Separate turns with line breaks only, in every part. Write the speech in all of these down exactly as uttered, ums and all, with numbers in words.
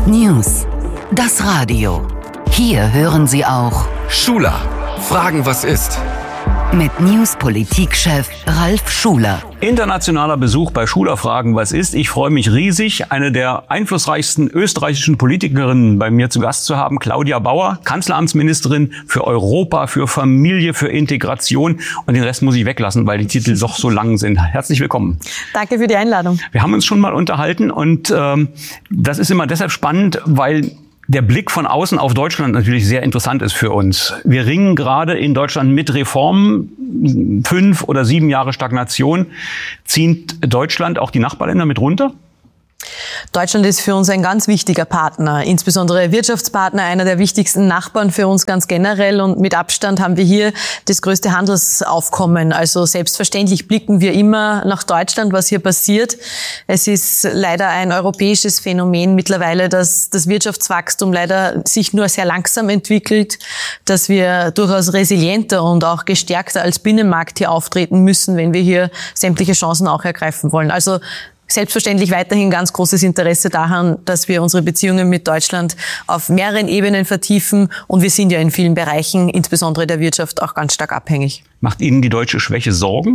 News. Das Radio. Hier hören Sie auch
Schuler. Fragen, was ist?
Mit News-Politikchef Ralf Schuler.
Internationaler Besuch bei Schuler Fragen, was ist? Ich freue mich riesig, eine der einflussreichsten österreichischen Politikerinnen bei mir zu Gast zu haben, Claudia Bauer, Kanzleramtsministerin für Europa, für Familie, für Integration. Und den Rest muss ich weglassen, weil die Titel doch so lang sind. Herzlich willkommen.
Danke für die Einladung.
Wir haben uns schon mal unterhalten und ähm, das ist immer deshalb spannend, weil der Blick von außen auf Deutschland natürlich sehr interessant ist für uns. Wir ringen gerade in Deutschland mit Reformen. Fünf oder sieben Jahre Stagnation. Zieht Deutschland auch die Nachbarländer mit runter?
Deutschland ist für uns ein ganz wichtiger Partner, insbesondere Wirtschaftspartner, einer der wichtigsten Nachbarn für uns ganz generell. Und mit Abstand haben wir hier das größte Handelsaufkommen. Also selbstverständlich blicken wir immer nach Deutschland, was hier passiert. Es ist leider ein europäisches Phänomen mittlerweile, dass das Wirtschaftswachstum leider sich nur sehr langsam entwickelt, dass wir durchaus resilienter und auch gestärkter als Binnenmarkt hier auftreten müssen, wenn wir hier sämtliche Chancen auch ergreifen wollen. Also selbstverständlich weiterhin ganz großes Interesse daran, dass wir unsere Beziehungen mit Deutschland auf mehreren Ebenen vertiefen. Und wir sind ja in vielen Bereichen, insbesondere der Wirtschaft, auch ganz stark abhängig.
Macht Ihnen die deutsche Schwäche Sorgen?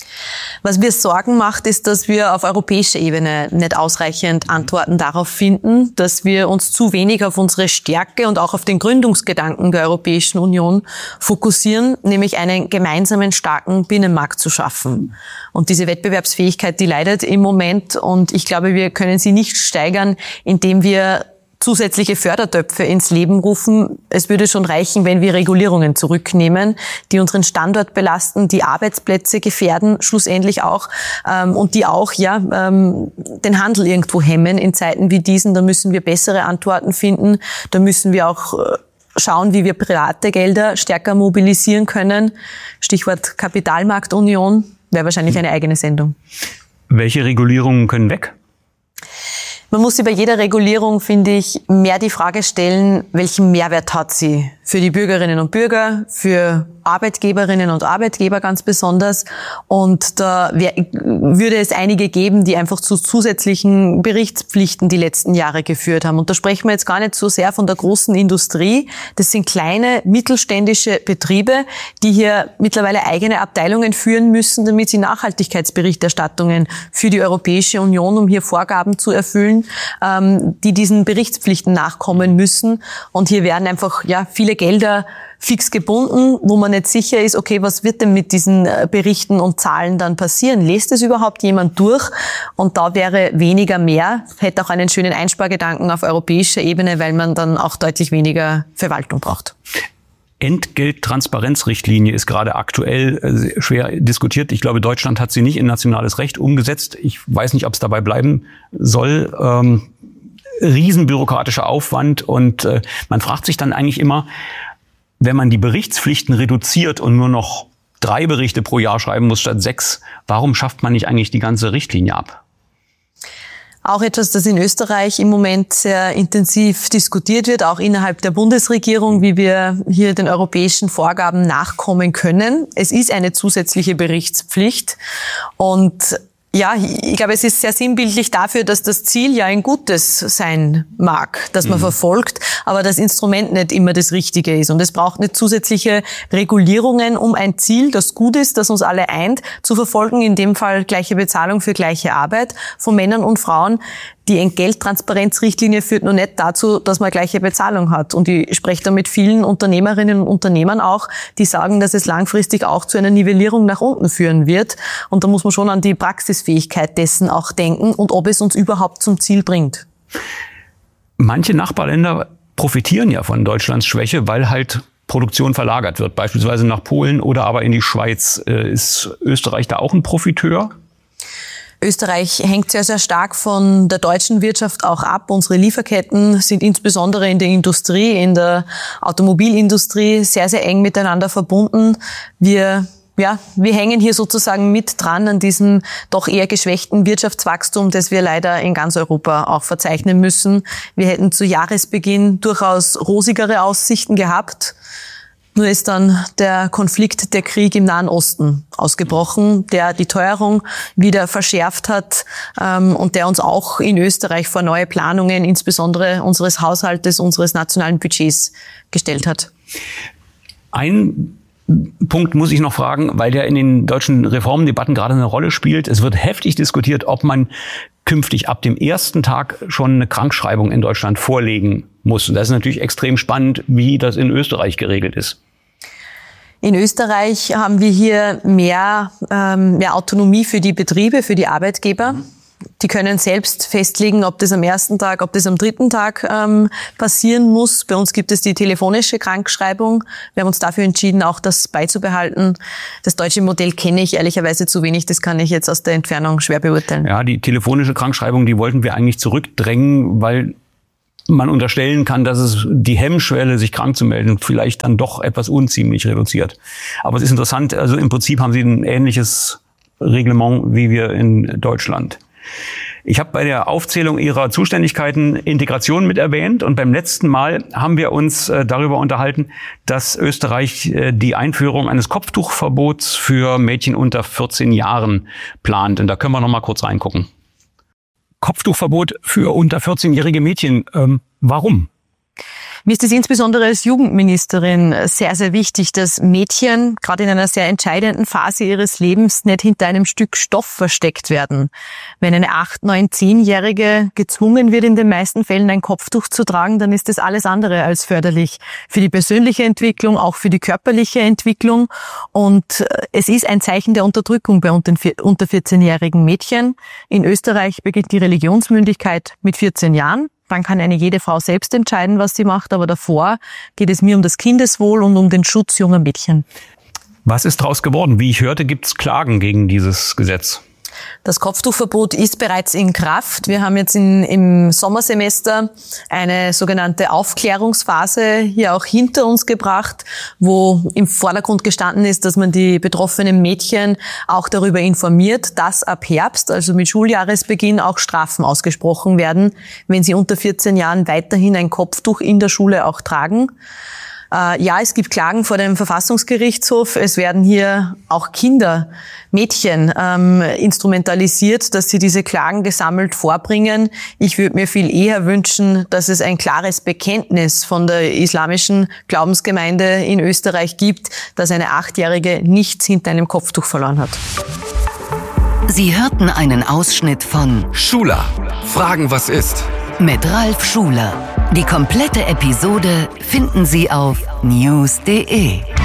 Was mir Sorgen macht, ist, dass wir auf europäischer Ebene nicht ausreichend Antworten darauf finden, dass wir uns zu wenig auf unsere Stärke und auch auf den Gründungsgedanken der Europäischen Union fokussieren, nämlich einen gemeinsamen starken Binnenmarkt zu schaffen. Und diese Wettbewerbsfähigkeit, die leidet im Moment, und ich glaube, wir können sie nicht steigern, indem wir zusätzliche Fördertöpfe ins Leben rufen. Es würde schon reichen, wenn wir Regulierungen zurücknehmen, die unseren Standort belasten, die Arbeitsplätze gefährden, schlussendlich auch, ähm, und die auch ja ähm, den Handel irgendwo hemmen in Zeiten wie diesen. Da müssen wir bessere Antworten finden. Da müssen wir auch äh, schauen, wie wir private Gelder stärker mobilisieren können. Stichwort Kapitalmarktunion wäre wahrscheinlich eine eigene Sendung.
Welche Regulierungen können weg?
Man muss sich bei jeder Regulierung, finde ich, mehr die Frage stellen, welchen Mehrwert hat sie für die Bürgerinnen und Bürger, für Arbeitgeberinnen und Arbeitgeber ganz besonders. Und da wär, würde es einige geben, die einfach zu zusätzlichen Berichtspflichten die letzten Jahre geführt haben. Und da sprechen wir jetzt gar nicht so sehr von der großen Industrie. Das sind kleine, mittelständische Betriebe, die hier mittlerweile eigene Abteilungen führen müssen, damit sie Nachhaltigkeitsberichterstattungen für die Europäische Union, um hier Vorgaben zu erfüllen, ähm, die diesen Berichtspflichten nachkommen müssen. Und hier werden einfach ja viele Gelder fix gebunden, wo man nicht sicher ist, okay, was wird denn mit diesen Berichten und Zahlen dann passieren? Lest es überhaupt jemand durch? Und da wäre weniger mehr, hätte auch einen schönen Einspargedanken auf europäischer Ebene, weil man dann auch deutlich weniger Verwaltung braucht.
Entgelttransparenzrichtlinie ist gerade aktuell schwer diskutiert. Ich glaube, Deutschland hat sie nicht in nationales Recht umgesetzt. Ich weiß nicht, ob es dabei bleiben soll. Ähm, riesenbürokratischer Aufwand, und äh, man fragt sich dann eigentlich immer, wenn man die Berichtspflichten reduziert und nur noch drei Berichte pro Jahr schreiben muss statt sechs, warum schafft man nicht eigentlich die ganze Richtlinie ab?
Auch etwas, das in Österreich im Moment sehr intensiv diskutiert wird, auch innerhalb der Bundesregierung, wie wir hier den europäischen Vorgaben nachkommen können. Es ist eine zusätzliche Berichtspflicht, und ja, ich glaube, es ist sehr sinnbildlich dafür, dass das Ziel ja ein gutes sein mag, das man mhm. verfolgt, aber das Instrument nicht immer das Richtige ist. Und es braucht nicht zusätzliche Regulierungen, um ein Ziel, das gut ist, das uns alle eint, zu verfolgen, in dem Fall gleiche Bezahlung für gleiche Arbeit von Männern und Frauen. Die Entgelttransparenzrichtlinie führt nur nicht dazu, dass man gleiche Bezahlung hat. Und ich spreche da mit vielen Unternehmerinnen und Unternehmern auch, die sagen, dass es langfristig auch zu einer Nivellierung nach unten führen wird. Und da muss man schon an die Praxisfähigkeit dessen auch denken und ob es uns überhaupt zum Ziel bringt.
Manche Nachbarländer profitieren ja von Deutschlands Schwäche, weil halt Produktion verlagert wird, beispielsweise nach Polen oder aber in die Schweiz. Ist Österreich da auch ein Profiteur?
Österreich hängt sehr, sehr stark von der deutschen Wirtschaft auch ab. Unsere Lieferketten sind insbesondere in der Industrie, in der Automobilindustrie sehr, sehr eng miteinander verbunden. Wir Ja, wir hängen hier sozusagen mit dran an diesem doch eher geschwächten Wirtschaftswachstum, das wir leider in ganz Europa auch verzeichnen müssen. Wir hätten zu Jahresbeginn durchaus rosigere Aussichten gehabt. Nur ist dann der Konflikt, der Krieg im Nahen Osten ausgebrochen, der die Teuerung wieder verschärft hat ähm, und der uns auch in Österreich vor neue Planungen, insbesondere unseres Haushaltes, unseres nationalen Budgets gestellt hat.
Ein Punkt muss ich noch fragen, weil der in den deutschen Reformdebatten gerade eine Rolle spielt. Es wird heftig diskutiert, ob man künftig ab dem ersten Tag schon eine Krankschreibung in Deutschland vorlegen muss. Und das ist natürlich extrem spannend, wie das in Österreich geregelt ist.
In Österreich haben wir hier mehr, ähm, mehr Autonomie für die Betriebe, für die Arbeitgeber. Die können selbst festlegen, ob das am ersten Tag, ob das am dritten Tag ähm, passieren muss. Bei uns gibt es die telefonische Krankschreibung. Wir haben uns dafür entschieden, auch das beizubehalten. Das deutsche Modell kenne ich ehrlicherweise zu wenig. Das kann ich jetzt aus der Entfernung schwer beurteilen.
Ja, die telefonische Krankschreibung, die wollten wir eigentlich zurückdrängen, weil man unterstellen kann, dass es die Hemmschwelle, sich krank zu melden, vielleicht dann doch etwas unziemlich reduziert. Aber es ist interessant, also im Prinzip haben sie ein ähnliches Reglement wie wir in Deutschland. Ich habe bei der Aufzählung Ihrer Zuständigkeiten Integration mit erwähnt und beim letzten Mal haben wir uns äh, darüber unterhalten, dass Österreich äh, die Einführung eines Kopftuchverbots für Mädchen unter vierzehn Jahren plant. Und da können wir noch mal kurz reingucken. Kopftuchverbot für unter vierzehnjährige Mädchen. Ähm, warum?
Mir ist es insbesondere als Jugendministerin sehr, sehr wichtig, dass Mädchen gerade in einer sehr entscheidenden Phase ihres Lebens nicht hinter einem Stück Stoff versteckt werden. Wenn eine acht-, neun-, zehnjährige gezwungen wird, in den meisten Fällen ein Kopftuch zu tragen, dann ist das alles andere als förderlich für die persönliche Entwicklung, auch für die körperliche Entwicklung. Und es ist ein Zeichen der Unterdrückung bei unter vierzehnjährigen Mädchen. In Österreich beginnt die Religionsmündigkeit mit vierzehn Jahren. Dann kann eine jede Frau selbst entscheiden, was sie macht, aber davor geht es mir um das Kindeswohl und um den Schutz junger Mädchen.
Was ist daraus geworden? Wie ich hörte, gibt es Klagen gegen dieses Gesetz.
Das Kopftuchverbot ist bereits in Kraft. Wir haben jetzt in, im Sommersemester eine sogenannte Aufklärungsphase hier auch hinter uns gebracht, wo im Vordergrund gestanden ist, dass man die betroffenen Mädchen auch darüber informiert, dass ab Herbst, also mit Schuljahresbeginn, auch Strafen ausgesprochen werden, wenn sie unter vierzehn Jahren weiterhin ein Kopftuch in der Schule auch tragen. Äh, ja, es gibt Klagen vor dem Verfassungsgerichtshof. Es werden hier auch Kinder, Mädchen ähm, instrumentalisiert, dass sie diese Klagen gesammelt vorbringen. Ich würde mir viel eher wünschen, dass es ein klares Bekenntnis von der islamischen Glaubensgemeinde in Österreich gibt, dass eine Achtjährige nichts hinter einem Kopftuch verloren hat.
Sie hörten einen Ausschnitt von
Schula. Fragen, was ist?
Mit Ralf Schuler. Die komplette Episode finden Sie auf news punkt de.